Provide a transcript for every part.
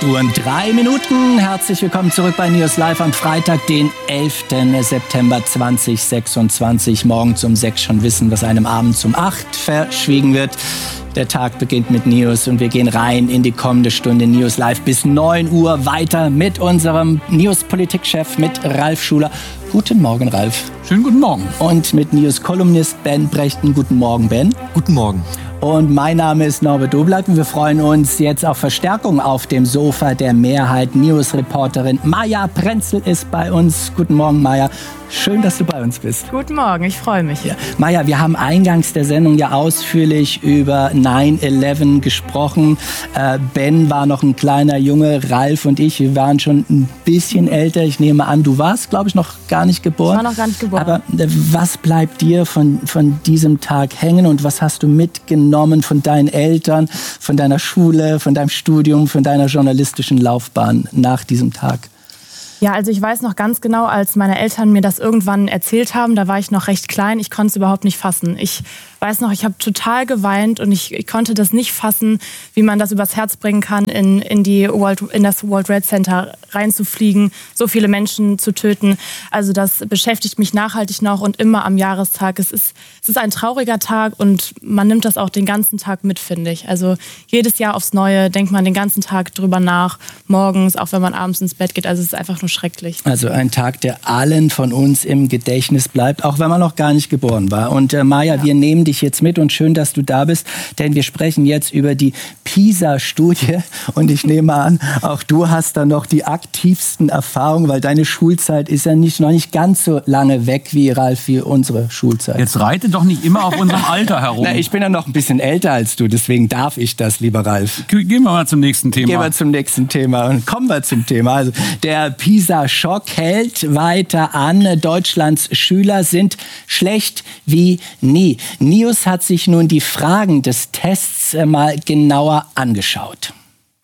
8:03. Herzlich willkommen zurück bei News Live am Freitag, den 11. September 2026. Morgens um 6 schon wissen, was einem abends um 8 verschwiegen wird. Der Tag beginnt mit News und wir gehen rein in die kommende Stunde News Live bis 9 Uhr weiter mit unserem News-Politikchef, mit Ralf Schuler. Guten Morgen, Ralf. Schönen guten Morgen. Und mit News-Kolumnist Ben Brechten. Guten Morgen, Ben. Guten Morgen. Und mein Name ist Norbert Doblatt und wir freuen uns jetzt auf Verstärkung auf dem Sofa der Mehrheit. News-Reporterin Maja Prenzel ist bei uns. Guten Morgen, Maja. Schön, dass du bei uns bist. Guten Morgen, ich freue mich. Ja. Maja, wir haben eingangs der Sendung ja ausführlich über 9/11 gesprochen. Ben war noch ein kleiner Junge, Ralf und ich, wir waren schon ein bisschen älter. Ich nehme an, du warst, glaube ich, noch gar nicht geboren. Ich war noch gar nicht geboren. Aber was bleibt dir von diesem Tag hängen und was hast du mitgenommen von deinen Eltern, von deiner Schule, von deinem Studium, von deiner journalistischen Laufbahn nach diesem Tag? Ja, also ich weiß noch ganz genau, als meine Eltern mir das irgendwann erzählt haben, da war ich noch recht klein, ich konnte es überhaupt nicht fassen. Ich weiß noch, ich habe total geweint und ich konnte das nicht fassen, wie man das übers Herz bringen kann, in das World Trade Center reinzufliegen, so viele Menschen zu töten. Also das beschäftigt mich nachhaltig noch und immer am Jahrestag. Es ist ein trauriger Tag und man nimmt das auch den ganzen Tag mit, finde ich. Also jedes Jahr aufs Neue denkt man den ganzen Tag drüber nach, morgens, auch wenn man abends ins Bett geht. Also es ist einfach nur schrecklich. Also ein Tag, der allen von uns im Gedächtnis bleibt, auch wenn man noch gar nicht geboren war. Und Maja, ja. Wir nehmen dich jetzt mit und schön, dass du da bist, denn wir sprechen jetzt über die PISA-Studie und ich nehme an, auch du hast da noch die aktivsten Erfahrungen, weil deine Schulzeit ist ja noch nicht ganz so lange weg wie, Ralf, wie unsere Schulzeit. Jetzt reite doch nicht immer auf unserem Alter herum. Na, ich bin ja noch ein bisschen älter als du, deswegen darf ich das, lieber Ralf. Gehen wir mal zum nächsten Thema. Gehen wir zum nächsten Thema und kommen wir zum Thema. Also der PISA-Schock hält weiter an. Deutschlands Schüler sind schlecht wie nie. News hat sich nun die Fragen des Tests mal genauer angeschaut.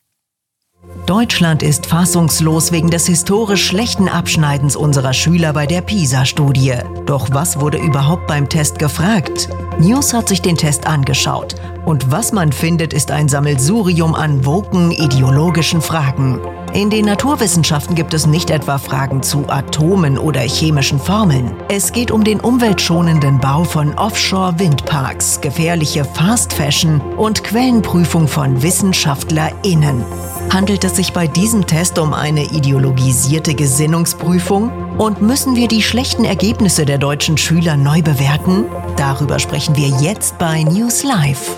Deutschland ist fassungslos wegen des historisch schlechten Abschneidens unserer Schüler bei der PISA-Studie. Doch was wurde überhaupt beim Test gefragt? News hat sich den Test angeschaut. Und was man findet, ist ein Sammelsurium an woken, ideologischen Fragen. In den Naturwissenschaften gibt es nicht etwa Fragen zu Atomen oder chemischen Formeln. Es geht um den umweltschonenden Bau von Offshore-Windparks, gefährliche Fast Fashion und Quellenprüfung von WissenschaftlerInnen. Handelt es sich bei diesem Test um eine ideologisierte Gesinnungsprüfung? Und müssen wir die schlechten Ergebnisse der deutschen Schüler neu bewerten? Darüber sprechen wir jetzt bei News Live.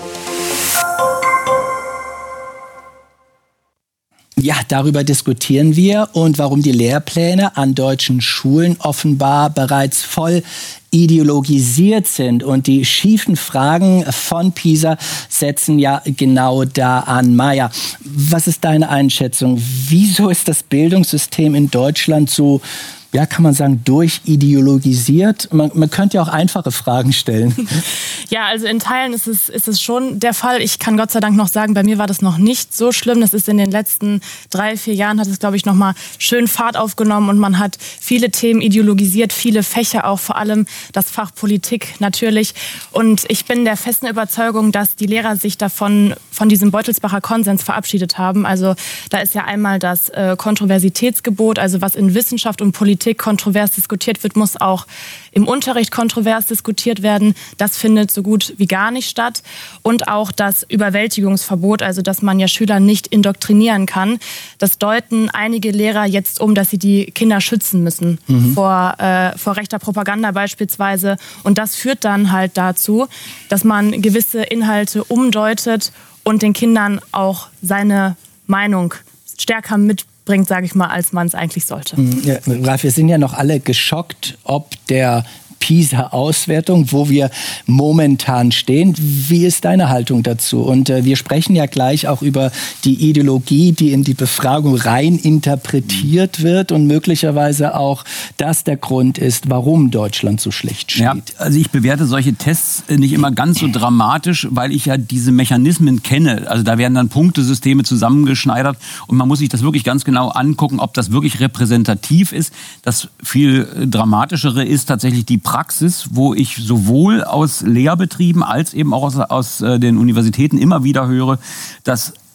Ja, darüber diskutieren wir und warum die Lehrpläne an deutschen Schulen offenbar bereits voll ideologisiert sind. Und die schiefen Fragen von PISA setzen ja genau da an. Maja, was ist deine Einschätzung? Wieso ist das Bildungssystem in Deutschland so, ja, kann man sagen, durchideologisiert? Man könnte ja auch einfache Fragen stellen. Ja, also in Teilen ist es schon der Fall. Ich kann Gott sei Dank noch sagen, bei mir war das noch nicht so schlimm. Das ist in den letzten 3-4 Jahren hat es, glaube ich, noch mal schön Fahrt aufgenommen und man hat viele Themen ideologisiert, viele Fächer auch, vor allem das Fach Politik natürlich. Und ich bin der festen Überzeugung, dass die Lehrer sich von diesem Beutelsbacher Konsens verabschiedet haben. Also da ist ja einmal das Kontroversitätsgebot, also was in Wissenschaft und Politik kontrovers diskutiert wird, muss auch im Unterricht kontrovers diskutiert werden. Das findet so gut wie gar nicht statt. Und auch das Überwältigungsverbot, also dass man ja Schüler nicht indoktrinieren kann. Das deuten einige Lehrer jetzt um, dass sie die Kinder schützen müssen vor rechter Propaganda beispielsweise. Und das führt dann halt dazu, dass man gewisse Inhalte umdeutet und den Kindern auch seine Meinung stärker mitbringt, sage ich mal, als man es eigentlich sollte. Ja, Ralf, wir sind ja noch alle geschockt, ob der PISA-Auswertung, wo wir momentan stehen. Wie ist deine Haltung dazu? Und wir sprechen ja gleich auch über die Ideologie, die in die Befragung rein interpretiert wird und möglicherweise auch das der Grund ist, warum Deutschland so schlecht steht. Ja, also ich bewerte solche Tests nicht immer ganz so dramatisch, weil ich ja diese Mechanismen kenne. Also da werden dann Punktesysteme zusammengeschneidert und man muss sich das wirklich ganz genau angucken, ob das wirklich repräsentativ ist. Das viel Dramatischere ist tatsächlich die Praxis, wo ich sowohl aus Lehrbetrieben als eben auch aus den Universitäten immer wieder höre, dass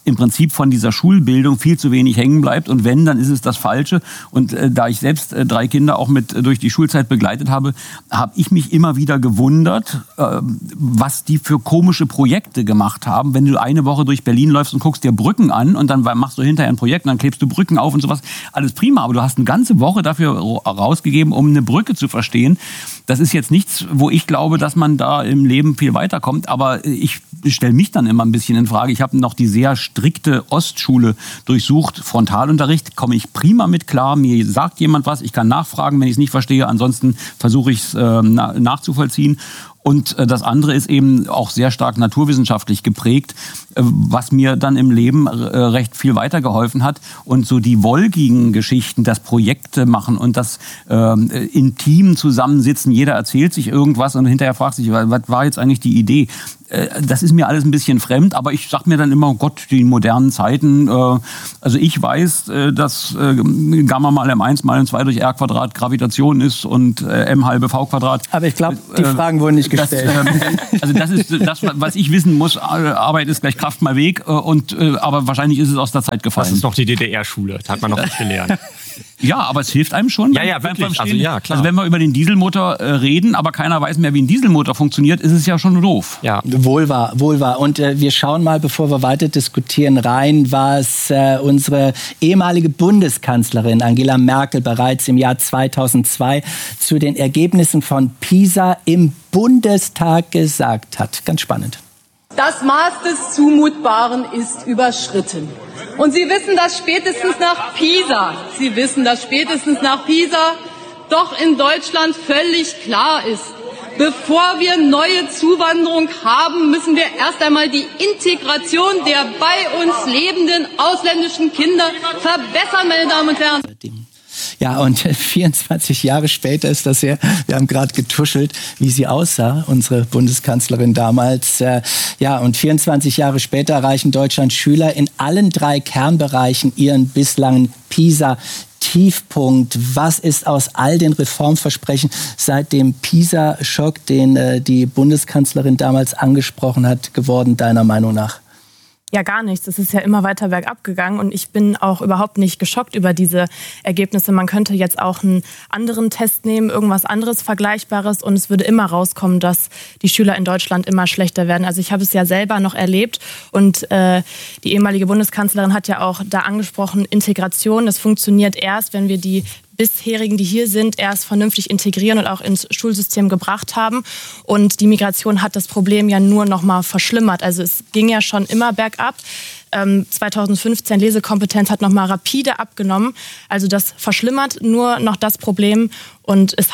im Prinzip von dieser Schulbildung viel zu wenig hängen bleibt. Und wenn, dann ist es das Falsche. Und da ich selbst 3 Kinder auch mit durch die Schulzeit begleitet habe, habe ich mich immer wieder gewundert, was die für komische Projekte gemacht haben. Wenn du eine Woche durch Berlin läufst und guckst dir Brücken an und dann machst du hinterher ein Projekt und dann klebst du Brücken auf und sowas. Alles prima, aber du hast eine ganze Woche dafür rausgegeben, um eine Brücke zu verstehen. Das ist jetzt nichts, wo ich glaube, dass man da im Leben viel weiterkommt. Aber ich stelle mich dann immer ein bisschen in Frage. Ich habe noch die sehr strikte Ostschule durchsucht. Frontalunterricht komme ich prima mit klar. Mir sagt jemand was, ich kann nachfragen, wenn ich es nicht verstehe. Ansonsten versuche ich es nachzuvollziehen. Und das andere ist eben auch sehr stark naturwissenschaftlich geprägt, was mir dann im Leben recht viel weitergeholfen hat. Und so die wolkigen Geschichten, das Projekte machen und das in Team zusammensitzen, jeder erzählt sich irgendwas und hinterher fragt sich, was war jetzt eigentlich die Idee? Das ist mir alles ein bisschen fremd, aber ich sag mir dann immer, oh Gott, die modernen Zeiten. Also ich weiß, dass Gamma mal M1 mal M2 durch R² Gravitation ist und M halbe V². Aber ich glaube, die Fragen wurden nicht gestellt. Also das ist das, was ich wissen muss. Arbeit ist gleich Kraft mal Weg. Aber wahrscheinlich ist es aus der Zeit gefallen. Das ist doch die DDR-Schule. Das hat man noch nicht gelernt. Ja, aber es hilft einem schon. Ja, wirklich. Also ja, klar. Also wenn wir über den Dieselmotor reden, aber keiner weiß mehr, wie ein Dieselmotor funktioniert, ist es ja schon doof. Ja. Wohl wahr. Und wir schauen mal, bevor wir weiter diskutieren, rein, was unsere ehemalige Bundeskanzlerin Angela Merkel bereits im Jahr 2002 zu den Ergebnissen von PISA im Bundestag gesagt hat. Ganz spannend. Das Maß des Zumutbaren ist überschritten. Und Sie wissen das spätestens nach PISA. Doch in Deutschland völlig klar ist, bevor wir neue Zuwanderung haben, müssen wir erst einmal die Integration der bei uns lebenden ausländischen Kinder verbessern, meine Damen und Herren. Ja, und 24 Jahre später ist das ja, wir haben gerade getuschelt, wie sie aussah, unsere Bundeskanzlerin damals. Ja, und 24 Jahre später erreichen Deutschlands Schüler in allen 3 Kernbereichen ihren bislangen PISA-Tiefpunkt. Was ist aus all den Reformversprechen seit dem PISA-Schock, den die Bundeskanzlerin damals angesprochen hat, geworden, deiner Meinung nach? Ja, gar nichts. Es ist ja immer weiter bergab gegangen und ich bin auch überhaupt nicht geschockt über diese Ergebnisse. Man könnte jetzt auch einen anderen Test nehmen, irgendwas anderes Vergleichbares und es würde immer rauskommen, dass die Schüler in Deutschland immer schlechter werden. Also ich habe es ja selber noch erlebt und die ehemalige Bundeskanzlerin hat ja auch da angesprochen, Integration, das funktioniert erst, wenn wir die bisherigen, die hier sind, erst vernünftig integrieren und auch ins Schulsystem gebracht haben. Und die Migration hat das Problem ja nur noch mal verschlimmert. Also es ging ja schon immer bergab. 2015 Lesekompetenz hat noch mal rapide abgenommen. Also das verschlimmert nur noch das Problem und es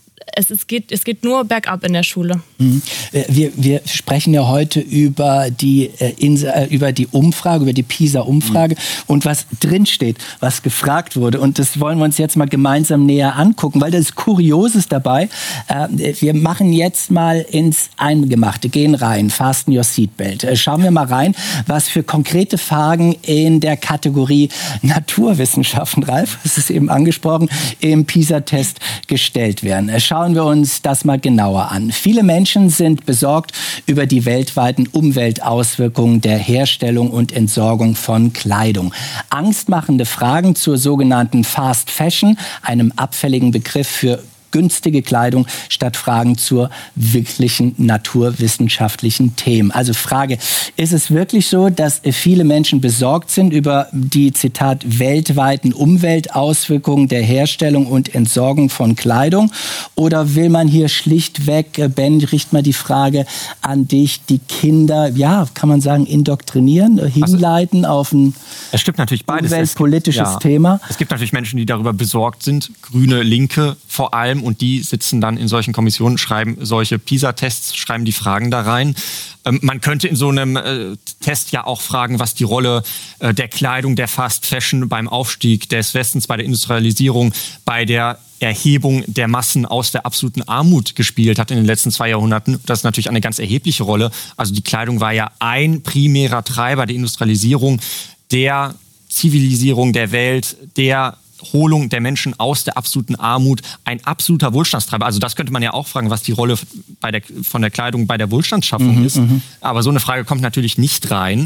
geht nur bergab in der Schule. Wir sprechen ja heute über die Umfrage, über die PISA-Umfrage und was drinsteht, was gefragt wurde. Und das wollen wir uns jetzt mal gemeinsam näher angucken, weil das Kurioses dabei. Wir machen jetzt mal ins Eingemachte, gehen rein, fasten your seatbelt. Schauen wir mal rein, was für konkrete Fragen in der Kategorie Naturwissenschaften, Ralf, das ist eben angesprochen, im PISA-Test gestellt werden. Schauen wir uns das mal genauer an. Viele Menschen sind besorgt über die weltweiten Umweltauswirkungen der Herstellung und Entsorgung von Kleidung. Angstmachende Fragen zur sogenannten Fast Fashion, einem abfälligen Begriff für günstige Kleidung, statt Fragen zur wirklichen naturwissenschaftlichen Themen. Also Frage, ist es wirklich so, dass viele Menschen besorgt sind über die, Zitat, weltweiten Umweltauswirkungen der Herstellung und Entsorgung von Kleidung? Oder will man hier schlichtweg, Ben, richte mal die Frage an dich, die Kinder, ja, kann man sagen, indoktrinieren, hinleiten auf ein es stimmt natürlich beides. Umweltpolitisches Thema? Es gibt natürlich Menschen, die darüber besorgt sind, Grüne, Linke vor allem, und die sitzen dann in solchen Kommissionen, schreiben solche PISA-Tests, schreiben die Fragen da rein. Man könnte in so einem Test ja auch fragen, was die Rolle der Kleidung, der Fast Fashion beim Aufstieg des Westens, bei der Industrialisierung, bei der Erhebung der Massen aus der absoluten Armut gespielt hat in den letzten 2 Jahrhunderten. Das ist natürlich eine ganz erhebliche Rolle. Also die Kleidung war ja ein primärer Treiber der Industrialisierung, der Zivilisierung der Welt, der Holung der Menschen aus der absoluten Armut ein absoluter Wohlstandstreiber. Also das könnte man ja auch fragen, was die Rolle von der Kleidung bei der Wohlstandsschaffung ist. Aber so eine Frage kommt natürlich nicht rein,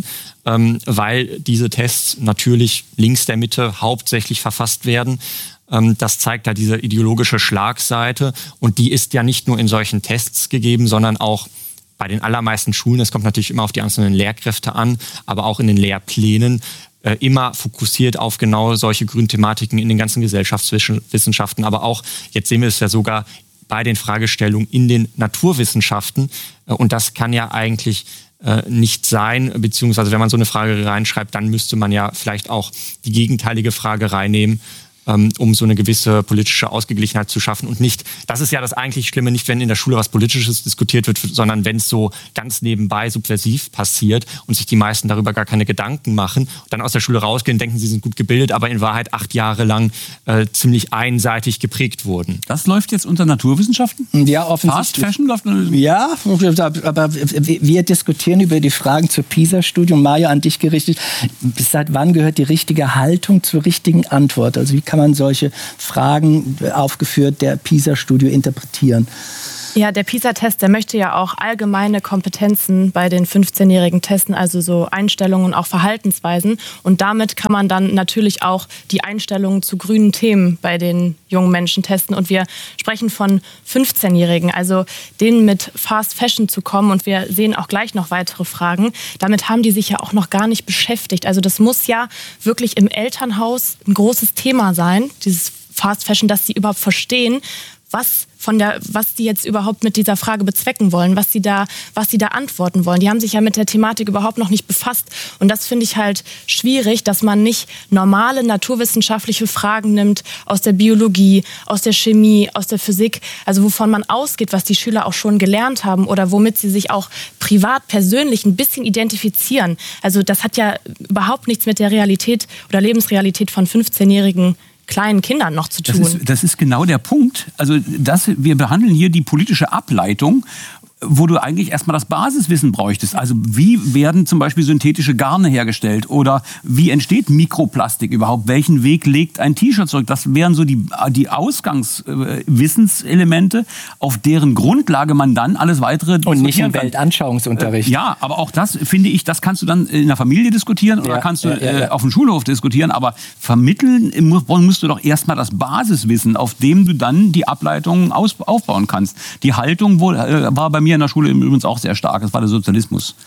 weil diese Tests natürlich links der Mitte hauptsächlich verfasst werden. Das zeigt ja diese ideologische Schlagseite. Und die ist ja nicht nur in solchen Tests gegeben, sondern auch bei den allermeisten Schulen. Es kommt natürlich immer auf die einzelnen Lehrkräfte an, aber auch in den Lehrplänen immer fokussiert auf genau solche grünen Thematiken in den ganzen Gesellschaftswissenschaften. Aber auch, jetzt sehen wir es ja sogar bei den Fragestellungen in den Naturwissenschaften. Und das kann ja eigentlich nicht sein, beziehungsweise wenn man so eine Frage reinschreibt, dann müsste man ja vielleicht auch die gegenteilige Frage reinnehmen, um so eine gewisse politische Ausgeglichenheit zu schaffen und nicht, das ist ja das eigentlich Schlimme, nicht wenn in der Schule was Politisches diskutiert wird, sondern wenn es so ganz nebenbei subversiv passiert und sich die meisten darüber gar keine Gedanken machen, dann aus der Schule rausgehen, denken, sie sind gut gebildet, aber in Wahrheit 8 Jahre lang ziemlich einseitig geprägt wurden. Das läuft jetzt unter Naturwissenschaften? Ja, offensichtlich. Fast Fashion läuft? Ja, aber wir diskutieren über die Fragen zur PISA-Studie und Maja, an dich gerichtet. Seit wann gehört die richtige Haltung zur richtigen Antwort? Also wie kann man solche Fragen aufgeführt der PISA-Studie interpretieren? Ja, der PISA-Test, der möchte ja auch allgemeine Kompetenzen bei den 15-Jährigen testen, also so Einstellungen und auch Verhaltensweisen. Und damit kann man dann natürlich auch die Einstellungen zu grünen Themen bei den jungen Menschen testen. Und wir sprechen von 15-Jährigen, also denen mit Fast Fashion zu kommen. Und wir sehen auch gleich noch weitere Fragen. Damit haben die sich ja auch noch gar nicht beschäftigt. Also das muss ja wirklich im Elternhaus ein großes Thema sein, dieses Fast Fashion, dass sie überhaupt verstehen, was die jetzt überhaupt mit dieser Frage bezwecken wollen, was sie da antworten wollen. Die haben sich ja mit der Thematik überhaupt noch nicht befasst. Und das finde ich halt schwierig, dass man nicht normale naturwissenschaftliche Fragen nimmt aus der Biologie, aus der Chemie, aus der Physik, also wovon man ausgeht, was die Schüler auch schon gelernt haben oder womit sie sich auch privat, persönlich ein bisschen identifizieren. Also das hat ja überhaupt nichts mit der Realität oder Lebensrealität von 15-Jährigen kleinen Kindern noch zu tun. Das ist genau der Punkt. Also wir behandeln hier die politische Ableitung, wo du eigentlich erstmal das Basiswissen bräuchtest. Also wie werden zum Beispiel synthetische Garne hergestellt oder wie entsteht Mikroplastik überhaupt? Welchen Weg legt ein T-Shirt zurück? Das wären so die Ausgangswissenselemente, auf deren Grundlage man dann alles weitere und nicht im Weltanschauungsunterricht. Ja, aber auch das, finde ich, das kannst du dann in der Familie diskutieren oder kannst du auf dem Schulhof diskutieren, aber vermitteln musst du doch erstmal das Basiswissen, auf dem du dann die Ableitungen aufbauen kannst. Die Haltung war bei mir in der Schule übrigens auch sehr stark. Das war der Sozialismus.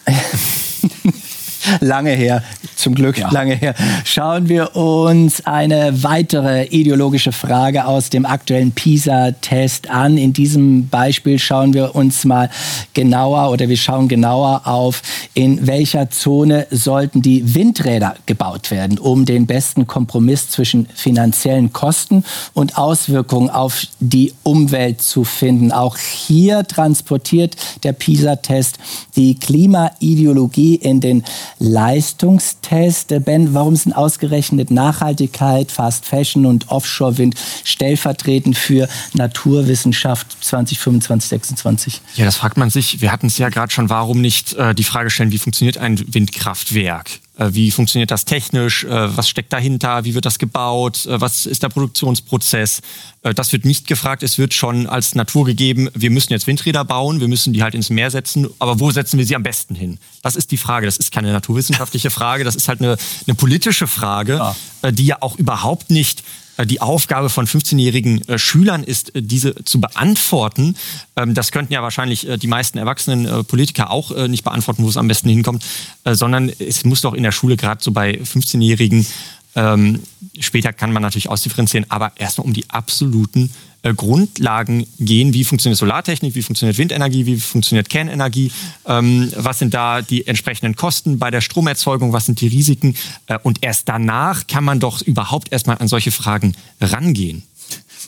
Lange her, zum Glück lange her. Schauen wir uns eine weitere ideologische Frage aus dem aktuellen PISA-Test an. In diesem Beispiel schauen wir uns mal genauer auf, in welcher Zone sollten die Windräder gebaut werden, um den besten Kompromiss zwischen finanziellen Kosten und Auswirkungen auf die Umwelt zu finden. Auch hier transportiert der PISA-Test die Klimaideologie in den Leistungstest. Ben, warum sind ausgerechnet Nachhaltigkeit, Fast Fashion und Offshore-Wind stellvertretend für Naturwissenschaft 2025, 2026? Ja, das fragt man sich. Wir hatten es ja gerade schon, warum nicht die Frage stellen, wie funktioniert ein Windkraftwerk? Wie funktioniert das technisch? Was steckt dahinter? Wie wird das gebaut? Was ist der Produktionsprozess? Das wird nicht gefragt. Es wird schon als Natur gegeben, wir müssen jetzt Windräder bauen, wir müssen die halt ins Meer setzen. Aber wo setzen wir sie am besten hin? Das ist die Frage. Das ist keine naturwissenschaftliche Frage. Das ist halt eine politische Frage, die ja auch überhaupt nicht die Aufgabe von 15-jährigen Schülern ist, diese zu beantworten. Das könnten ja wahrscheinlich die meisten erwachsenen Politiker auch nicht beantworten, wo es am besten hinkommt, sondern es muss doch in der Schule, gerade so bei 15-Jährigen, später kann man natürlich ausdifferenzieren, aber erstmal um die absoluten Grundlagen gehen. Wie funktioniert Solartechnik, wie funktioniert Windenergie, wie funktioniert Kernenergie, was sind da die entsprechenden Kosten bei der Stromerzeugung, was sind die Risiken, und erst danach kann man doch überhaupt erstmal an solche Fragen rangehen.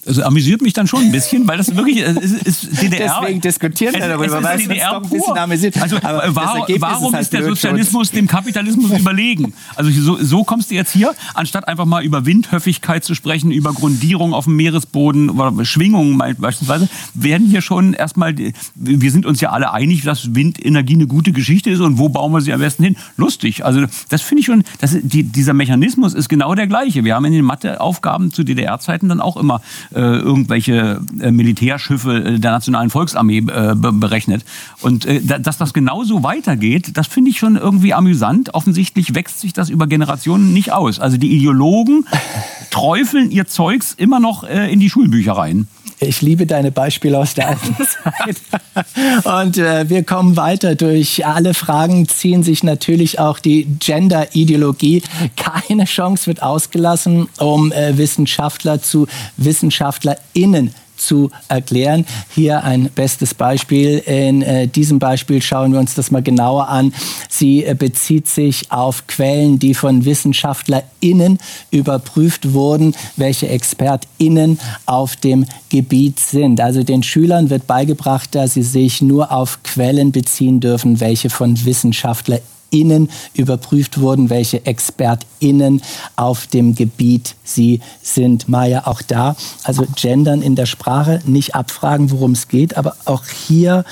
Also amüsiert mich dann schon ein bisschen, weil das wirklich ist DDR. Deswegen diskutieren wir darüber, weil es uns doch ein bisschen amüsiert. Also warum ist der Sozialismus dem Kapitalismus überlegen? Also so kommst du jetzt hier, anstatt einfach mal über Windhöfigkeit zu sprechen, über Grundierung auf dem Meeresboden oder Schwingungen beispielsweise, werden hier schon erstmal, wir sind uns ja alle einig, dass Windenergie eine gute Geschichte ist und wo bauen wir sie am besten hin? Lustig. Also das finde ich schon, dieser Mechanismus ist genau der gleiche. Wir haben in den Matheaufgaben zu DDR-Zeiten dann auch immer irgendwelche Militärschiffe der Nationalen Volksarmee berechnet. Und dass das genauso weitergeht, das finde ich schon irgendwie amüsant. Offensichtlich wächst sich das über Generationen nicht aus. Also die Ideologen träufeln ihr Zeugs immer noch in die Schulbücher rein. Ich liebe deine Beispiele aus der alten Zeit. Und wir kommen weiter. Durch alle Fragen ziehen sich natürlich auch die Gender-Ideologie. Keine Chance wird ausgelassen, um Wissenschaftler zu WissenschaftlerInnen zu erklären. Hier ein bestes Beispiel. In diesem Beispiel schauen wir uns das mal genauer an. Sie bezieht sich auf Quellen, die von WissenschaftlerInnen überprüft wurden, welche ExpertInnen auf dem Gebiet sind. Also den Schülern wird beigebracht, dass sie sich nur auf Quellen beziehen dürfen, welche von WissenschaftlerInnen überprüft wurden, welche ExpertInnen auf dem Gebiet sie sind. Maja, auch da, also Gendern in der Sprache, nicht abfragen, worum es geht, aber auch hier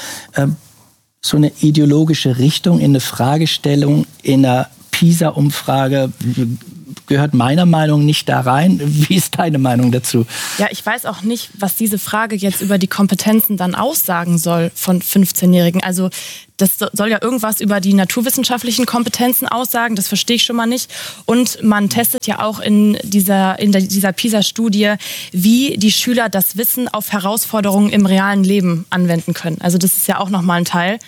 so eine ideologische Richtung in eine Fragestellung, in einer PISA-Umfrage gehört meiner Meinung nach nicht da rein. Wie ist deine Meinung dazu? Ja, ich weiß auch nicht, was diese Frage jetzt über die Kompetenzen dann aussagen soll von 15-Jährigen. Also das soll ja irgendwas über die naturwissenschaftlichen Kompetenzen aussagen, das verstehe ich schon mal nicht. Und man testet ja auch in dieser PISA-Studie, wie die Schüler das Wissen auf Herausforderungen im realen Leben anwenden können. Also das ist ja auch nochmal ein Teil.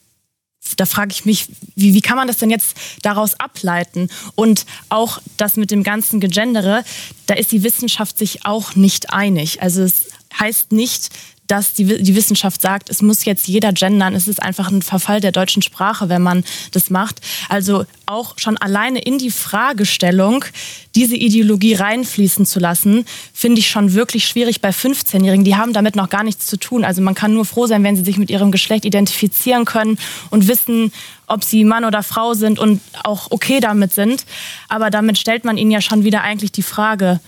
Da frage ich mich, wie kann man das denn jetzt daraus ableiten? Und auch das mit dem ganzen Gegendere, da ist die Wissenschaft sich auch nicht einig. Also es heißt nicht, dass die Wissenschaft sagt, es muss jetzt jeder gendern. Es ist einfach ein Verfall der deutschen Sprache, wenn man das macht. Also auch schon alleine in die Fragestellung diese Ideologie reinfließen zu lassen, finde ich schon wirklich schwierig bei 15-Jährigen. Die haben damit noch gar nichts zu tun. Also man kann nur froh sein, wenn sie sich mit ihrem Geschlecht identifizieren können und wissen, ob sie Mann oder Frau sind und auch okay damit sind. Aber damit stellt man ihnen ja schon wieder eigentlich die Frage.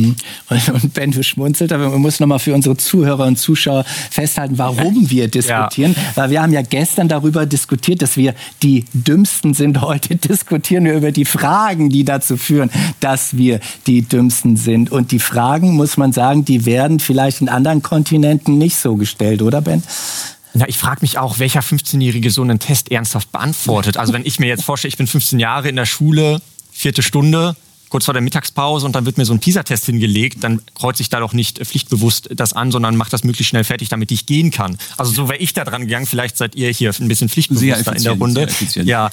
Und Ben, du schmunzelt, aber man muss nochmal für unsere Zuhörer und Zuschauer festhalten, warum wir diskutieren. Ja. Weil wir haben ja gestern darüber diskutiert, dass wir die Dümmsten sind. Heute diskutieren wir über die Fragen, die dazu führen, dass wir die Dümmsten sind. Und die Fragen, muss man sagen, die werden vielleicht in anderen Kontinenten nicht so gestellt, oder Ben? Na, ich frage mich auch, welcher 15-Jährige so einen Test ernsthaft beantwortet. Also wenn ich mir jetzt vorstelle, ich bin 15 Jahre in der Schule, 4. Stunde, kurz vor der Mittagspause und dann wird mir so ein PISA-Test hingelegt, dann kreuze ich da doch nicht pflichtbewusst das an, sondern mache das möglichst schnell fertig, damit ich gehen kann. Also so wäre ich da dran gegangen, vielleicht seid ihr hier ein bisschen pflichtbewusster in der Runde. Ja,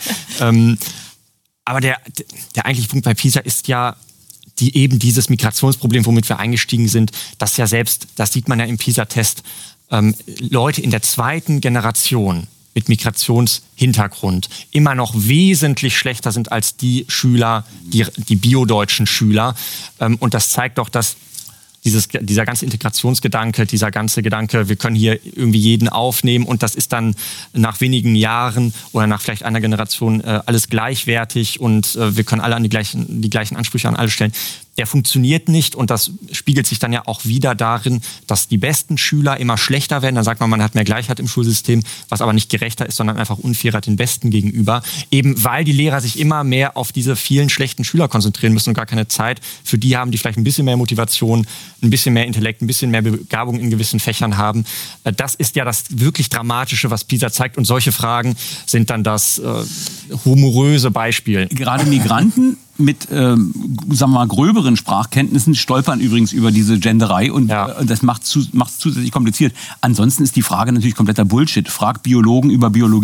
aber der eigentliche Punkt bei PISA ist ja eben dieses Migrationsproblem, womit wir eingestiegen sind, das ja selbst, das sieht man ja im PISA-Test, Leute in der 2. Generation mit Migrationshintergrund immer noch wesentlich schlechter sind als die Schüler, die biodeutschen Schüler. Und das zeigt doch, dass dieser ganze Integrationsgedanke, dieser ganze Gedanke, wir können hier irgendwie jeden aufnehmen und das ist dann nach wenigen Jahren oder nach vielleicht einer Generation alles gleichwertig und wir können alle an die gleichen Ansprüche an alle stellen. Der funktioniert nicht und das spiegelt sich dann ja auch wieder darin, dass die besten Schüler immer schlechter werden. Dann sagt man hat mehr Gleichheit im Schulsystem, was aber nicht gerechter ist, sondern einfach unfairer den Besten gegenüber. Eben weil die Lehrer sich immer mehr auf diese vielen schlechten Schüler konzentrieren müssen und gar keine Zeit für die haben, die vielleicht ein bisschen mehr Motivation, ein bisschen mehr Intellekt, ein bisschen mehr Begabung in gewissen Fächern haben. Das ist ja das wirklich Dramatische, was PISA zeigt. Und solche Fragen sind dann das humoröse Beispiel. Gerade Migranten mit, sagen wir mal, gröberen Sprachkenntnissen stolpern übrigens über diese Genderei und das macht es zusätzlich kompliziert. Ansonsten ist die Frage natürlich kompletter Bullshit. Frag Biologen über Biologie.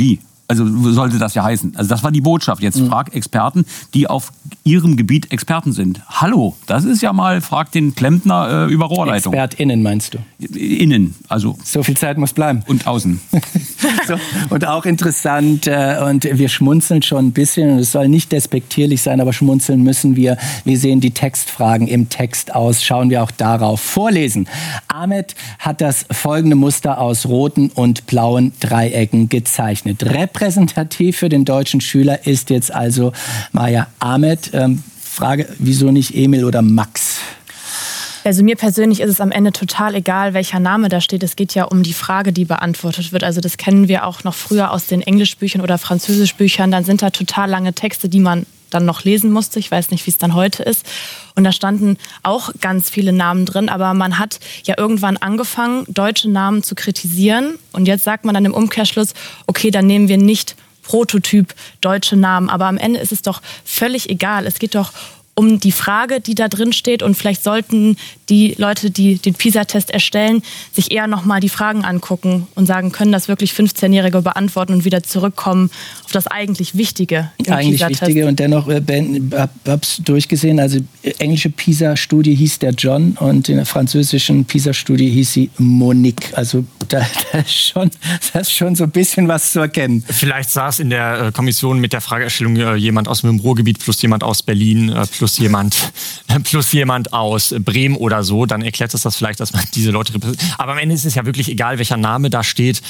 Also sollte das ja heißen. Also das war die Botschaft. Jetzt frag Experten, die auf ihrem Gebiet Experten sind. Hallo, das ist ja mal, frag den Klempner über Rohrleitung. ExpertInnen meinst du? Innen, also. So viel Zeit muss bleiben. Und außen. So, und auch interessant, und wir schmunzeln schon ein bisschen, und es soll nicht despektierlich sein, aber schmunzeln müssen wir. Wie sehen die Textfragen im Text aus? Schauen wir auch darauf. Vorlesen. Ahmed hat das folgende Muster aus roten und blauen Dreiecken gezeichnet. Repräsentativ für den deutschen Schüler ist jetzt also Maya Ahmed. Frage, wieso nicht Emil oder Max? Also mir persönlich ist es am Ende total egal, welcher Name da steht. Es geht ja um die Frage, die beantwortet wird. Also das kennen wir auch noch früher aus den Englischbüchern oder Französischbüchern. Dann sind da total lange Texte, die man dann noch lesen musste. Ich weiß nicht, wie es dann heute ist. Und da standen auch ganz viele Namen drin. Aber man hat ja irgendwann angefangen, deutsche Namen zu kritisieren. Und jetzt sagt man dann im Umkehrschluss, okay, dann nehmen wir nicht Prototyp deutsche Namen. Aber am Ende ist es doch völlig egal. Es geht doch um die Frage, die da drin steht. Und vielleicht sollten die Leute, die den PISA-Test erstellen, sich eher nochmal die Fragen angucken und sagen, können das wirklich 15-Jährige beantworten und wieder zurückkommen auf das eigentlich Wichtige im PISA-Test. Wichtige. Und dennoch, hab's durchgesehen, also englische PISA-Studie hieß der John und in der französischen PISA-Studie hieß sie Monique. Also da ist schon so ein bisschen was zu erkennen. Vielleicht saß in der Kommission mit der Fragestellung jemand aus dem Ruhrgebiet plus jemand aus Berlin plus jemand aus Bremen oder so, dann erklärt es das vielleicht, dass man diese Leute repräsentiert. Aber am Ende ist es ja wirklich egal, welcher Name da steht.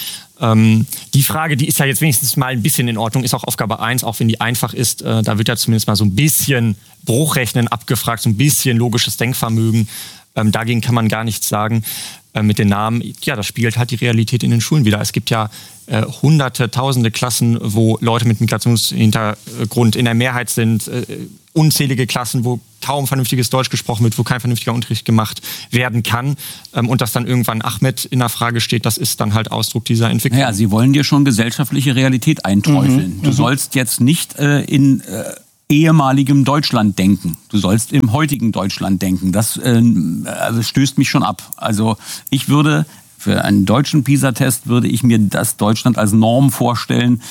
Die Frage, die ist ja jetzt wenigstens mal ein bisschen in Ordnung, ist auch Aufgabe 1, auch wenn die einfach ist. Da wird ja zumindest mal so ein bisschen Bruchrechnen abgefragt, so ein bisschen logisches Denkvermögen. Dagegen kann man gar nichts sagen. Mit den Namen, ja, das spiegelt halt die Realität in den Schulen wieder. Es gibt ja hunderte, tausende Klassen, wo Leute mit Migrationshintergrund in der Mehrheit sind, unzählige Klassen, wo kaum vernünftiges Deutsch gesprochen wird, wo kein vernünftiger Unterricht gemacht werden kann. Und dass dann irgendwann Ahmed in der Frage steht, das ist dann halt Ausdruck dieser Entwicklung. Ja, sie wollen dir schon gesellschaftliche Realität einträufeln. Du sollst jetzt nicht in ehemaligem Deutschland denken. Du sollst im heutigen Deutschland denken. Das also stößt mich schon ab. Also ich würde für einen deutschen PISA-Test würde ich mir das Deutschland als Norm vorstellen,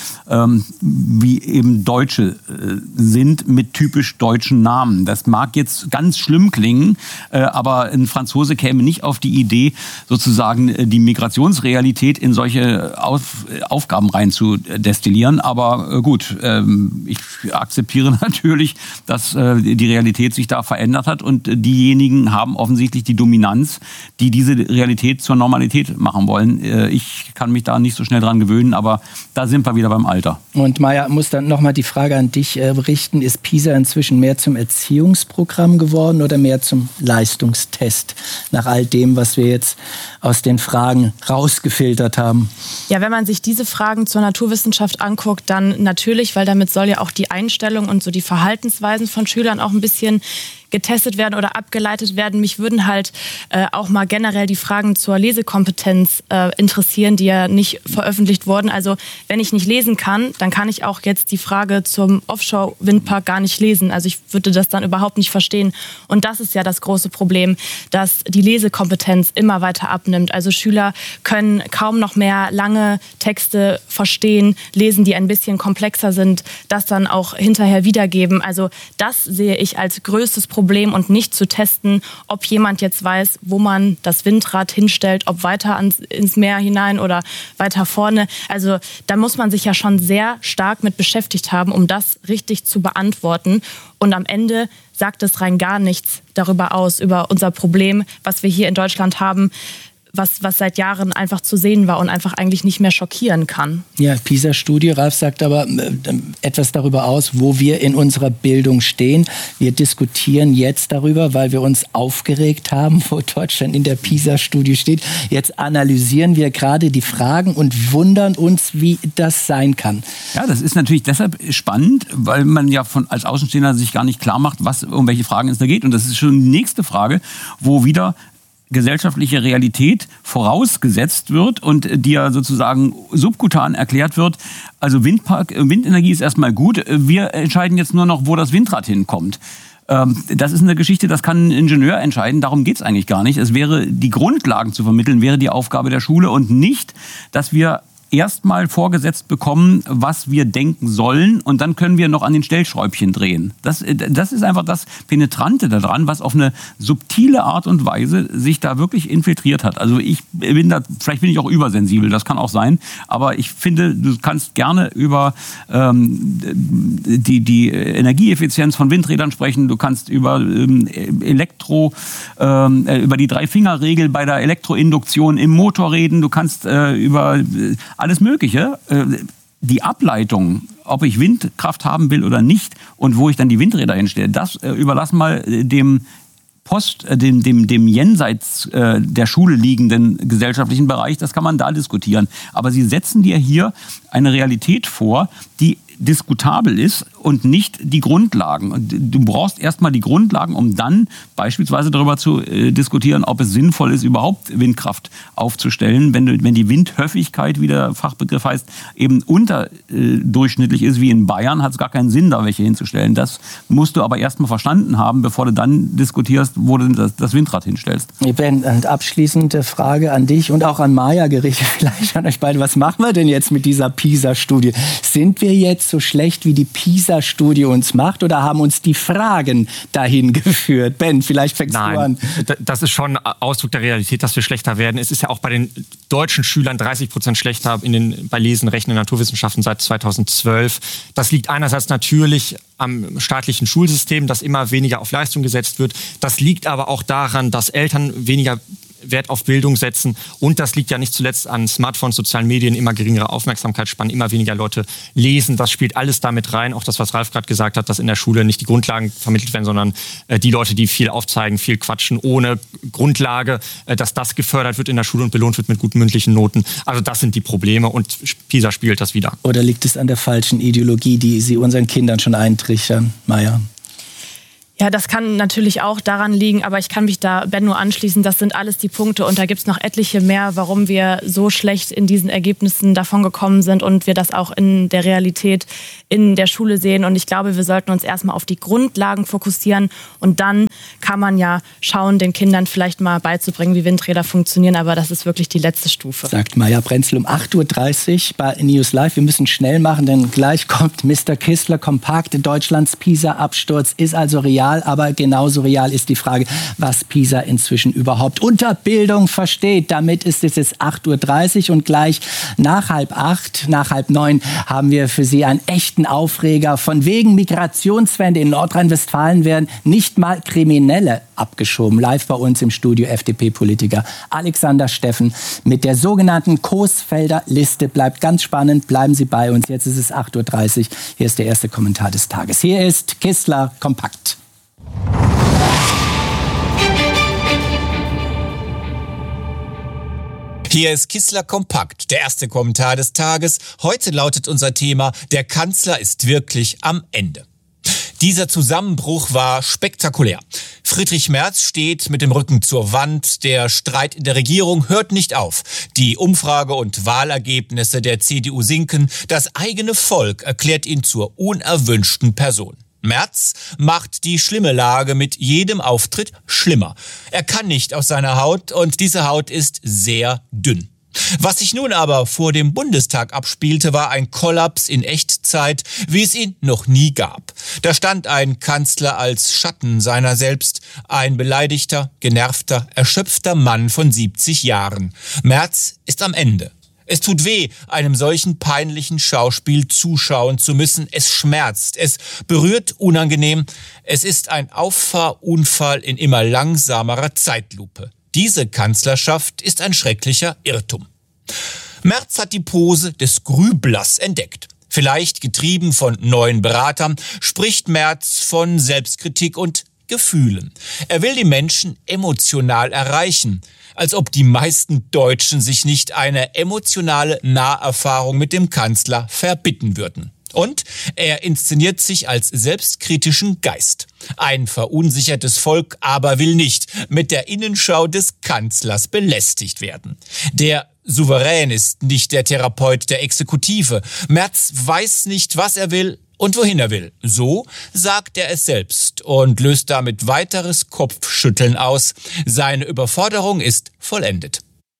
wie eben Deutsche sind mit typisch deutschen Namen. Das mag jetzt ganz schlimm klingen, aber ein Franzose käme nicht auf die Idee, sozusagen die Migrationsrealität in solche Aufgaben reinzudestillieren. Aber gut, ich akzeptiere natürlich, dass die Realität sich da verändert hat und diejenigen haben offensichtlich die Dominanz, die diese Realität zur Normalität machen wollen. Ich kann mich da nicht so schnell dran gewöhnen, aber da sind wir wieder beim Alter. Und Maya, muss dann nochmal die Frage an dich richten. Ist PISA inzwischen mehr zum Erziehungsprogramm geworden oder mehr zum Leistungstest? Nach all dem, was wir jetzt aus den Fragen rausgefiltert haben. Ja, wenn man sich diese Fragen zur Naturwissenschaft anguckt, dann natürlich, weil damit soll ja auch die Einstellung und so die Verhaltensweisen von Schülern auch ein bisschen getestet werden oder abgeleitet werden. Mich würden halt auch mal generell die Fragen zur Lesekompetenz interessieren, die ja nicht veröffentlicht wurden. Also wenn ich nicht lesen kann, dann kann ich auch jetzt die Frage zum Offshore-Windpark gar nicht lesen. Also ich würde das dann überhaupt nicht verstehen. Und das ist ja das große Problem, dass die Lesekompetenz immer weiter abnimmt. Also Schüler können kaum noch mehr lange Texte verstehen, lesen, die ein bisschen komplexer sind, das dann auch hinterher wiedergeben. Also das sehe ich als größtes Problem und nicht zu testen, ob jemand jetzt weiß, wo man das Windrad hinstellt, ob weiter ins Meer hinein oder weiter vorne. Also da muss man sich ja schon sehr stark mit beschäftigt haben, um das richtig zu beantworten. Und am Ende sagt es rein gar nichts darüber aus, über unser Problem, was wir hier in Deutschland haben, was seit Jahren einfach zu sehen war und einfach eigentlich nicht mehr schockieren kann. Ja, PISA-Studie, Ralf sagt aber etwas darüber aus, wo wir in unserer Bildung stehen. Wir diskutieren jetzt darüber, weil wir uns aufgeregt haben, wo Deutschland in der PISA-Studie steht. Jetzt analysieren wir gerade die Fragen und wundern uns, wie das sein kann. Ja, das ist natürlich deshalb spannend, weil man ja als Außenstehender sich gar nicht klar macht, um welche Fragen es da geht. Und das ist schon die nächste Frage, wo wieder gesellschaftliche Realität vorausgesetzt wird und die ja sozusagen subkutan erklärt wird. Also Windenergie ist erstmal gut. Wir entscheiden jetzt nur noch, wo das Windrad hinkommt. Das ist eine Geschichte, das kann ein Ingenieur entscheiden. Darum geht's eigentlich gar nicht. Es wäre, die Grundlagen zu vermitteln, wäre die Aufgabe der Schule und nicht, dass wir erstmal vorgesetzt bekommen, was wir denken sollen, und dann können wir noch an den Stellschräubchen drehen. Das ist einfach das Penetrante daran, was auf eine subtile Art und Weise sich da wirklich infiltriert hat. Also vielleicht bin ich auch übersensibel, das kann auch sein, aber ich finde, du kannst gerne über die Energieeffizienz von Windrädern sprechen, du kannst über über die 3-Finger-Regel bei der Elektroinduktion im Motor reden, du kannst über alles Mögliche. Die Ableitung, ob ich Windkraft haben will oder nicht und wo ich dann die Windräder hinstelle, das überlassen mal dem jenseits der Schule liegenden gesellschaftlichen Bereich, das kann man da diskutieren. Aber Sie setzen dir hier eine Realität vor, die diskutabel ist und nicht die Grundlagen. Und du brauchst erstmal die Grundlagen, um dann beispielsweise darüber zu diskutieren, ob es sinnvoll ist, überhaupt Windkraft aufzustellen. Wenn die Windhöfigkeit, wie der Fachbegriff heißt, eben unterdurchschnittlich ist, wie in Bayern, hat es gar keinen Sinn, da welche hinzustellen. Das musst du aber erstmal verstanden haben, bevor du dann diskutierst, wo du das Windrad hinstellst. Ben, eine abschließende Frage an dich und auch an Maja gerichtet, vielleicht an euch beide. Was machen wir denn jetzt mit dieser PISA-Studie? Sind wir jetzt so schlecht, wie die PISA-Studie uns macht, oder haben uns die Fragen dahin geführt? Ben, vielleicht fängst du an. Das ist schon Ausdruck der Realität, dass wir schlechter werden. Es ist ja auch bei den deutschen Schülern 30% schlechter bei Lesen, Rechnen, Naturwissenschaften seit 2012. Das liegt einerseits natürlich am staatlichen Schulsystem, dass immer weniger auf Leistung gesetzt wird. Das liegt aber auch daran, dass Eltern weniger Wert auf Bildung setzen. Und das liegt ja nicht zuletzt an Smartphones, sozialen Medien, immer geringere Aufmerksamkeitsspannen, immer weniger Leute lesen. Das spielt alles damit rein. Auch das, was Ralf gerade gesagt hat, dass in der Schule nicht die Grundlagen vermittelt werden, sondern die Leute, die viel aufzeigen, viel quatschen, ohne Grundlage, dass das gefördert wird in der Schule und belohnt wird mit guten mündlichen Noten. Also das sind die Probleme und PISA spiegelt das wieder. Oder liegt es an der falschen Ideologie, die Sie unseren Kindern schon eintrichtern, Maja? Ja, das kann natürlich auch daran liegen, aber ich kann mich da Ben nur anschließen. Das sind alles die Punkte und da gibt es noch etliche mehr, warum wir so schlecht in diesen Ergebnissen davon gekommen sind und wir das auch in der Realität in der Schule sehen. Und ich glaube, wir sollten uns erstmal auf die Grundlagen fokussieren und dann kann man ja schauen, den Kindern vielleicht mal beizubringen, wie Windräder funktionieren, aber das ist wirklich die letzte Stufe. Sagt Maja Brenzel um 8.30 Uhr bei News Live. Wir müssen schnell machen, denn gleich kommt Mr. Kissler kompakt. Deutschlands PISA-Absturz ist also real. Aber genauso real ist die Frage, was PISA inzwischen überhaupt unter Bildung versteht. Damit ist es jetzt 8.30 Uhr und gleich nach 7:30, nach 8:30 haben wir für Sie einen echten Aufreger. Von wegen Migrationswende in Nordrhein-Westfalen werden nicht mal Kriminelle abgeschoben. Live bei uns im Studio FDP-Politiker Alexander Steffen mit der sogenannten Coesfelder Liste. Bleibt ganz spannend, bleiben Sie bei uns. Jetzt ist es 8.30 Uhr. Hier ist der erste Kommentar des Tages. Hier ist Kissler kompakt. Hier ist Kissler kompakt, der erste Kommentar des Tages. Heute lautet unser Thema: Der Kanzler ist wirklich am Ende. Dieser Zusammenbruch war spektakulär. Friedrich Merz steht mit dem Rücken zur Wand. Der Streit in der Regierung hört nicht auf. Die Umfrage- und Wahlergebnisse der CDU sinken. Das eigene Volk erklärt ihn zur unerwünschten Person. Merz macht die schlimme Lage mit jedem Auftritt schlimmer. Er kann nicht aus seiner Haut und diese Haut ist sehr dünn. Was sich nun aber vor dem Bundestag abspielte, war ein Kollaps in Echtzeit, wie es ihn noch nie gab. Da stand ein Kanzler als Schatten seiner selbst, ein beleidigter, genervter, erschöpfter Mann von 70 Jahren. Merz ist am Ende. Es tut weh, einem solchen peinlichen Schauspiel zuschauen zu müssen. Es schmerzt, es berührt unangenehm. Es ist ein Auffahrunfall in immer langsamerer Zeitlupe. Diese Kanzlerschaft ist ein schrecklicher Irrtum. Merz hat die Pose des Grüblers entdeckt. Vielleicht getrieben von neuen Beratern, spricht Merz von Selbstkritik und Gefühlen. Er will die Menschen emotional erreichen, als ob die meisten Deutschen sich nicht eine emotionale Naherfahrung mit dem Kanzler verbitten würden. Und er inszeniert sich als selbstkritischen Geist. Ein verunsichertes Volk aber will nicht mit der Innenschau des Kanzlers belästigt werden. Der Souverän ist nicht der Therapeut der Exekutive. Merz weiß nicht, was er will und wohin er will. So sagt er es selbst und löst damit weiteres Kopfschütteln aus. Seine Überforderung ist vollendet.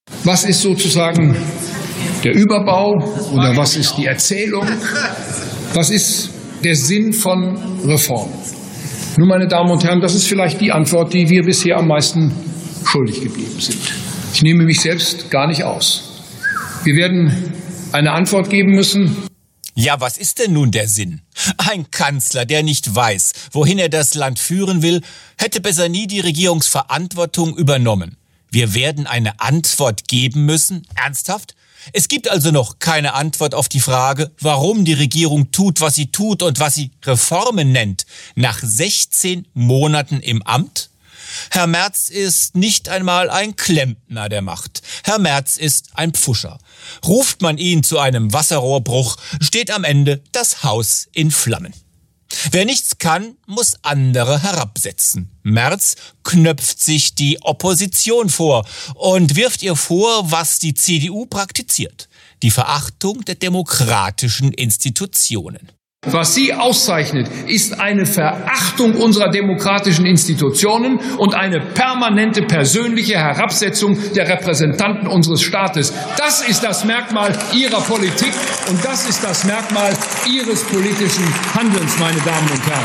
Was ist sozusagen der Überbau oder was ist die Erzählung? Was ist der Sinn von Reformen? Nun, meine Damen und Herren, das ist vielleicht die Antwort, die wir bisher am meisten schuldig geblieben sind. Ich nehme mich selbst gar nicht aus. Wir werden eine Antwort geben müssen. Ja, was ist denn nun der Sinn? Ein Kanzler, der nicht weiß, wohin er das Land führen will, hätte besser nie die Regierungsverantwortung übernommen. Wir werden eine Antwort geben müssen? Ernsthaft? Es gibt also noch keine Antwort auf die Frage, warum die Regierung tut, was sie tut und was sie Reformen nennt, nach 16 Monaten im Amt? Herr Merz ist nicht einmal ein Klempner der Macht. Herr Merz ist ein Pfuscher. Ruft man ihn zu einem Wasserrohrbruch, steht am Ende das Haus in Flammen. Wer nichts kann, muss andere herabsetzen. Merz knöpft sich die Opposition vor und wirft ihr vor, was die CDU praktiziert: die Verachtung der demokratischen Institutionen. Was sie auszeichnet, ist eine Verachtung unserer demokratischen Institutionen und eine permanente persönliche Herabsetzung der Repräsentanten unseres Staates. Das ist das Merkmal ihrer Politik und das ist das Merkmal ihres politischen Handelns, meine Damen und Herren.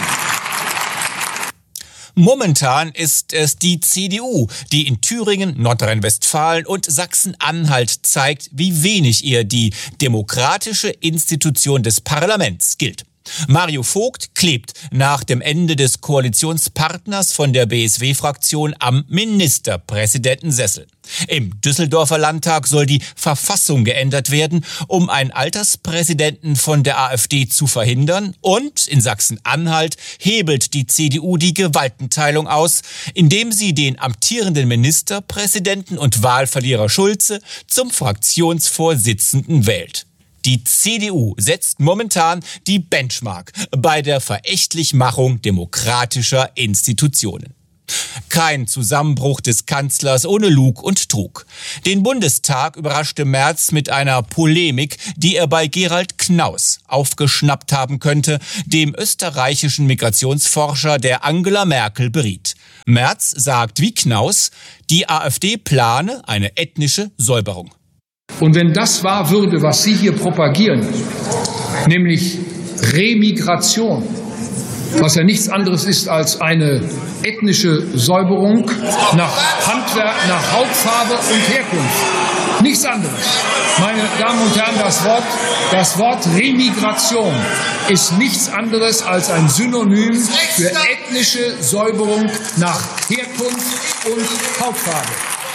Momentan ist es die CDU, die in Thüringen, Nordrhein-Westfalen und Sachsen-Anhalt zeigt, wie wenig ihr die demokratische Institution des Parlaments gilt. Mario Vogt klebt nach dem Ende des Koalitionspartners von der BSW-Fraktion am Ministerpräsidentensessel. Im Düsseldorfer Landtag soll die Verfassung geändert werden, um einen Alterspräsidenten von der AfD zu verhindern. Und in Sachsen-Anhalt hebelt die CDU die Gewaltenteilung aus, indem sie den amtierenden Ministerpräsidenten und Wahlverlierer Schulze zum Fraktionsvorsitzenden wählt. Die CDU setzt momentan die Benchmark bei der Verächtlichmachung demokratischer Institutionen. Kein Zusammenbruch des Kanzlers ohne Lug und Trug. Den Bundestag überraschte Merz mit einer Polemik, die er bei Gerald Knaus aufgeschnappt haben könnte, dem österreichischen Migrationsforscher, der Angela Merkel beriet. Merz sagt wie Knaus, die AfD plane eine ethnische Säuberung. Und wenn das wahr würde, was Sie hier propagieren, nämlich Remigration, was ja nichts anderes ist als eine ethnische Säuberung nach Handwerk, nach Hautfarbe und Herkunft. Nichts anderes. Meine Damen und Herren, das Wort Remigration ist nichts anderes als ein Synonym für ethnische Säuberung nach Herkunft und Hautfarbe.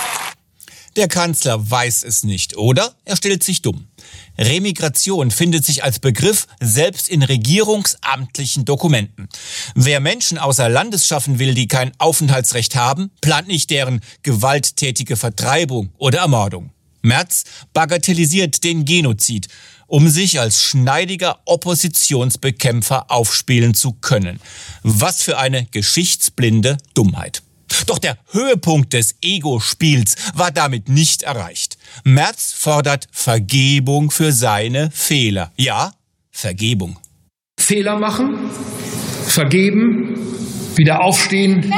Der Kanzler weiß es nicht, oder? Er stellt sich dumm. Remigration findet sich als Begriff selbst in regierungsamtlichen Dokumenten. Wer Menschen außer Landes schaffen will, die kein Aufenthaltsrecht haben, plant nicht deren gewalttätige Vertreibung oder Ermordung. Merz bagatellisiert den Genozid, um sich als schneidiger Oppositionsbekämpfer aufspielen zu können. Was für eine geschichtsblinde Dummheit. Doch der Höhepunkt des Ego-Spiels war damit nicht erreicht. Merz fordert Vergebung für seine Fehler. Ja, Vergebung. Fehler machen, vergeben, wieder aufstehen,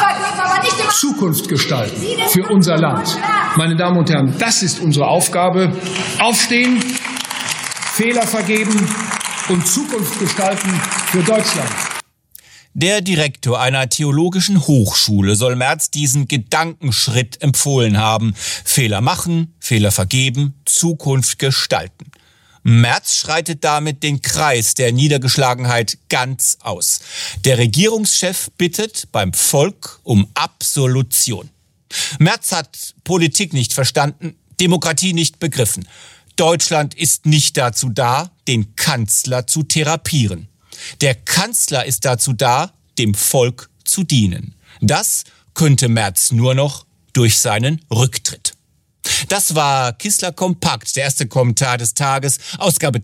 Zukunft gestalten für unser Land. Meine Damen und Herren, das ist unsere Aufgabe. Aufstehen, Fehler vergeben und Zukunft gestalten für Deutschland. Der Direktor einer theologischen Hochschule soll Merz diesen Gedankenschritt empfohlen haben. Fehler machen, Fehler vergeben, Zukunft gestalten. Merz schreitet damit den Kreis der Niedergeschlagenheit ganz aus. Der Regierungschef bittet beim Volk um Absolution. Merz hat Politik nicht verstanden, Demokratie nicht begriffen. Deutschland ist nicht dazu da, den Kanzler zu therapieren. Der Kanzler ist dazu da, dem Volk zu dienen. Das könnte Merz nur noch durch seinen Rücktritt. Das war Kissler Kompakt, der erste Kommentar des Tages, Ausgabe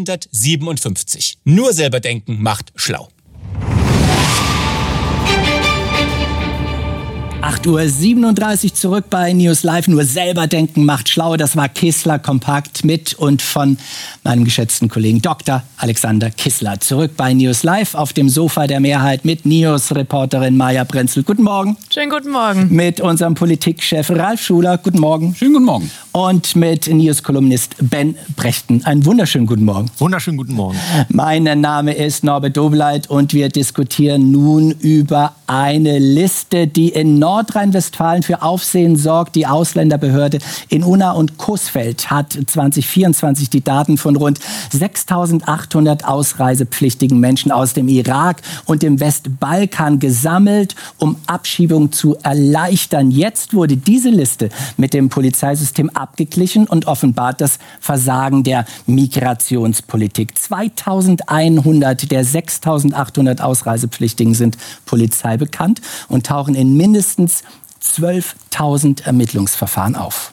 357. Nur selber denken macht schlau. 8:37 Uhr zurück bei News Live. Nur selber denken macht schlau. Das war Kissler Kompakt mit und von meinem geschätzten Kollegen Dr. Alexander Kissler. Zurück bei News Live auf dem Sofa der Mehrheit mit News-Reporterin Maja Brenzel. Guten Morgen. Schönen guten Morgen. Mit unserem Politikchef Ralf Schuler. Guten Morgen. Schönen guten Morgen. und mit News-Kolumnist Ben Brechten. Einen wunderschönen guten Morgen. Wunderschönen guten Morgen. Mein Name ist Norbert Dobleit und wir diskutieren nun über eine Liste, die in Nordrhein-Westfalen für Aufsehen sorgt. Die Ausländerbehörde in Unna und Coesfeld hat 2024 die Daten von rund 6.800 ausreisepflichtigen Menschen aus dem Irak und dem Westbalkan gesammelt, um Abschiebung zu erleichtern. Jetzt wurde diese Liste mit dem Polizeisystem abgeglichen und offenbart das Versagen der Migrationspolitik. 2.100 der 6.800 Ausreisepflichtigen sind polizeibekannt und tauchen in mindestens 12.000 Ermittlungsverfahren auf.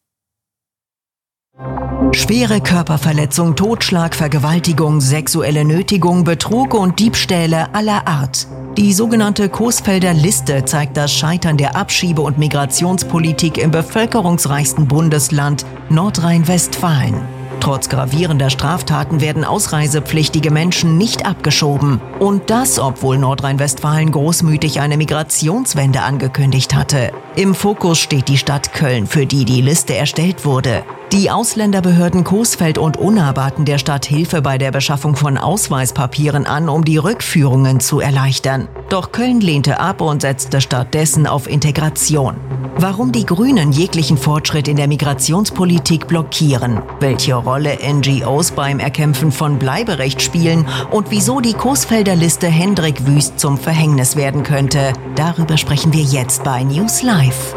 Schwere Körperverletzung, Totschlag, Vergewaltigung, sexuelle Nötigung, Betrug und Diebstähle aller Art. Die sogenannte Coesfelder Liste zeigt das Scheitern der Abschiebe- und Migrationspolitik im bevölkerungsreichsten Bundesland Nordrhein-Westfalen. Trotz gravierender Straftaten werden ausreisepflichtige Menschen nicht abgeschoben. Und das, obwohl Nordrhein-Westfalen großmütig eine Migrationswende angekündigt hatte. Im Fokus steht die Stadt Köln, für die die Liste erstellt wurde. Die Ausländerbehörden Coesfeld und Unna baten der Stadt Hilfe bei der Beschaffung von Ausweispapieren an, um die Rückführungen zu erleichtern. Doch Köln lehnte ab und setzte stattdessen auf Integration. Warum die Grünen jeglichen Fortschritt in der Migrationspolitik blockieren, welche Rolle NGOs beim Erkämpfen von Bleiberecht spielen und wieso die Coesfelder Liste Hendrik Wüst zum Verhängnis werden könnte, darüber sprechen wir jetzt bei News Live.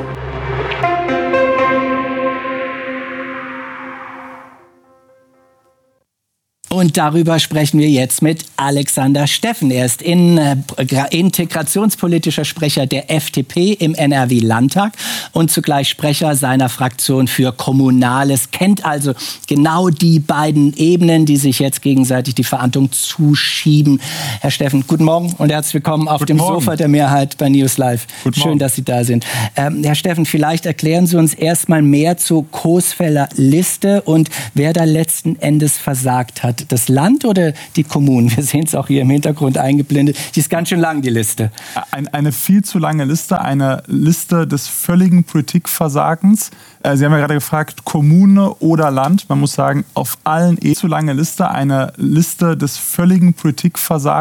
Und darüber sprechen wir jetzt mit Alexander Steffen. Er ist integrationspolitischer Sprecher der FDP im NRW-Landtag und zugleich Sprecher seiner Fraktion für Kommunales. Kennt also genau die beiden Ebenen, die sich jetzt gegenseitig die Verantwortung zuschieben. Herr Steffen, guten Morgen und herzlich willkommen auf dem Sofa der Mehrheit bei News Live. Schön, dass Sie da sind. Herr Steffen, vielleicht erklären Sie uns erstmal mehr zur Coesfelder Liste und wer da letzten Endes versagt hat. Das Land oder die Kommunen? Wir sehen es auch hier im Hintergrund eingeblendet. Die ist ganz schön lang, die Liste. Eine viel zu lange Liste, eine Liste des völligen Politikversagens. Sie haben ja gerade gefragt, Kommune oder Land. Man muss sagen, auf allen zu lange Liste, eine Liste des völligen Politikversagens.